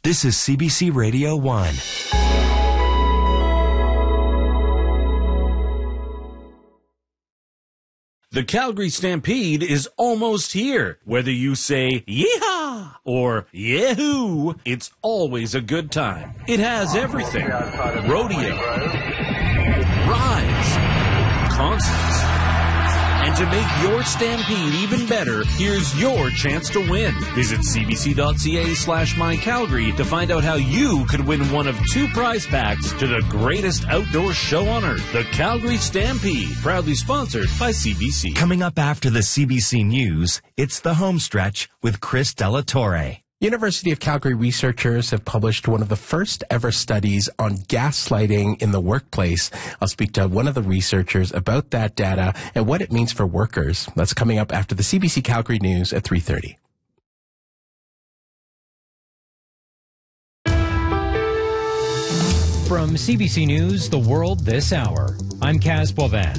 This is CBC Radio 1. The Calgary Stampede is almost here. Whether you say yeehaw or yahoo, it's always a good time. It has everything. Rodeo, rides, concerts. And to make your Stampede even better, here's your chance to win. Visit cbc.ca/mycalgary to find out how you could win one of 2 prize packs to the greatest outdoor show on earth, the Calgary Stampede, proudly sponsored by CBC. Coming up after the CBC News, it's the home stretch with Chris Delatorre. University of Calgary researchers have published one of the first ever studies on gaslighting in the workplace. I'll speak to one of the researchers about that data and what it means for workers. That's coming up after the CBC Calgary News at 3:30. From CBC News, The World This Hour, I'm Kaz Boivin.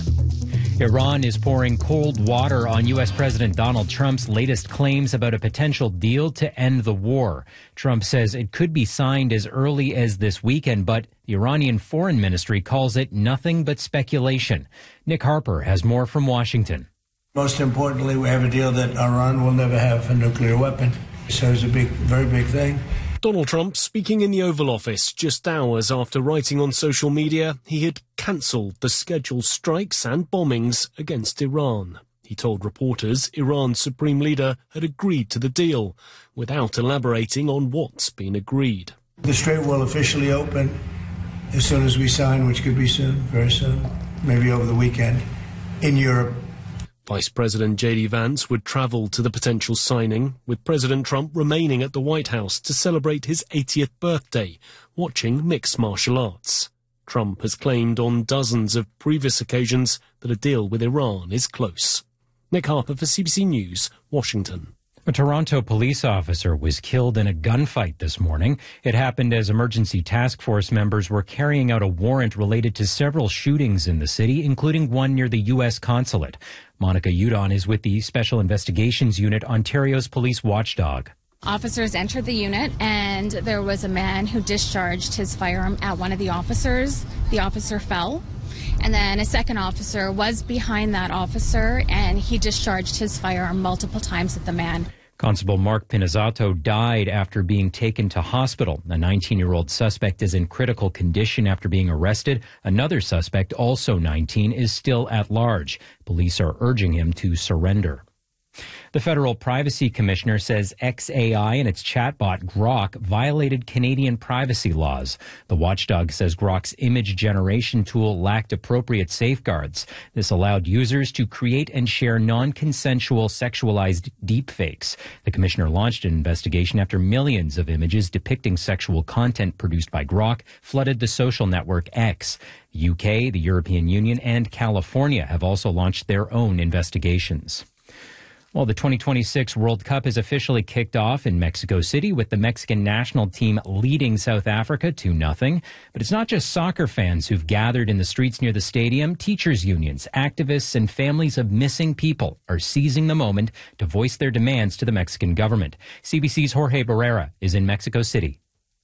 Iran is pouring cold water on U.S. President Donald Trump's latest claims about a potential deal to end the war. Trump says it could be signed as early as this weekend, but the Iranian Foreign Ministry calls it nothing but speculation. Nick Harper has more from Washington. Most importantly, we have a deal that Iran will never have a nuclear weapon. So it's a very big thing. Donald Trump speaking in the Oval Office just hours after writing on social media he had cancelled the scheduled strikes and bombings against Iran. He told reporters Iran's supreme leader had agreed to the deal, without elaborating on what's been agreed. The strait will officially open as soon as we sign, which could be soon, very soon, maybe over the weekend, in Europe. Vice President J.D. Vance would travel to the potential signing, with President Trump remaining at the White House to celebrate his 80th birthday, watching mixed martial arts. Trump has claimed on dozens of previous occasions that a deal with Iran is close. Nick Harper for CBC News, Washington. A Toronto police officer was killed in a gunfight this morning. It happened as emergency task force members were carrying out a warrant related to several shootings in the city, including one near the U.S. consulate. Monica Udon is with the Special Investigations Unit, Ontario's police watchdog. Officers entered the unit and there was a man who discharged his firearm at one of the officers. The officer fell. And then a second officer was behind that officer, and he discharged his firearm multiple times at the man. Constable Mark Pinizzato died after being taken to hospital. A 19-year-old suspect is in critical condition after being arrested. Another suspect, also 19, is still at large. Police are urging him to surrender. The Federal Privacy Commissioner says xAI and its chatbot Grok violated Canadian privacy laws. The watchdog says Grok's image generation tool lacked appropriate safeguards. This allowed users to create and share non-consensual sexualized deepfakes. The commissioner launched an investigation after millions of images depicting sexual content produced by Grok flooded the social network X. The UK, the European Union, and California have also launched their own investigations. Well, the 2026 World Cup is officially kicked off in Mexico City with the Mexican national team leading South Africa 2-0. But it's not just soccer fans who've gathered in the streets near the stadium. Teachers' unions, activists, and families of missing people are seizing the moment to voice their demands to the Mexican government. CBC's Jorge Barrera is in Mexico City.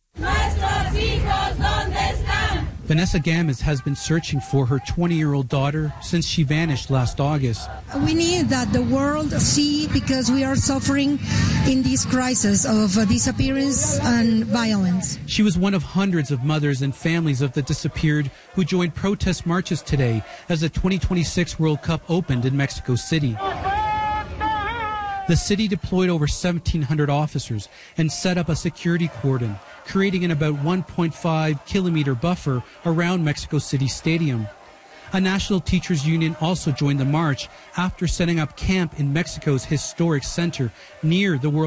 Vanessa Games has been searching for her 20-year-old daughter since she vanished last August. We need that the world see, because we are suffering in this crisis of disappearance and violence. She was one of hundreds of mothers and families of the disappeared who joined protest marches today as the 2026 World Cup opened in Mexico City. The city deployed over 1,700 officers and set up a security cordon, creating an about 1.5-kilometer buffer around Mexico City Stadium. A national teachers union also joined the march after setting up camp in Mexico's historic center near the World